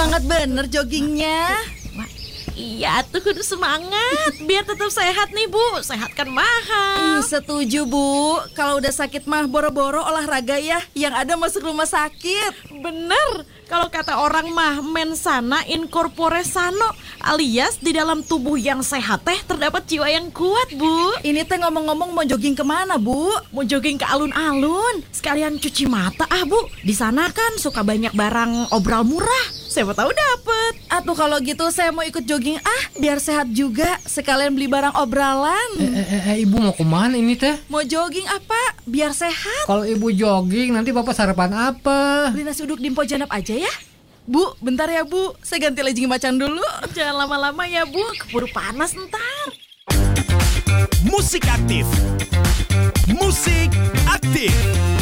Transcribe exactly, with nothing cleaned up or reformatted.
Semangat bener joggingnya. Iya tuh kudu semangat biar tetap sehat nih Bu. Sehat kan mahal. Ih, setuju Bu. Kalau udah sakit mah boro-boro olahraga ya. Yang ada masuk rumah sakit. Bener. Kalau kata orang mah mens sana in corpore sano, alias di dalam tubuh yang sehat teh terdapat jiwa yang kuat Bu. Ini teh ngomong-ngomong mau jogging kemana Bu? Mau jogging ke alun-alun, sekalian cuci mata ah Bu. Di sana kan suka banyak barang obral murah. Siapa tahu dapet. Atuh kalau gitu saya mau ikut jogging ah, biar sehat juga. Sekalian beli barang obralan. Eh, eh, eh ibu mau kemana ini teh? Mau jogging apa? Biar sehat. Kalau ibu jogging nanti bapak sarapan apa? Beli nasi uduk di Mpo Janap aja ya. Bu, bentar ya Bu, saya ganti legging macan dulu. Jangan lama-lama ya Bu, keburu panas ntar. Musik Aktif. Musik Aktif.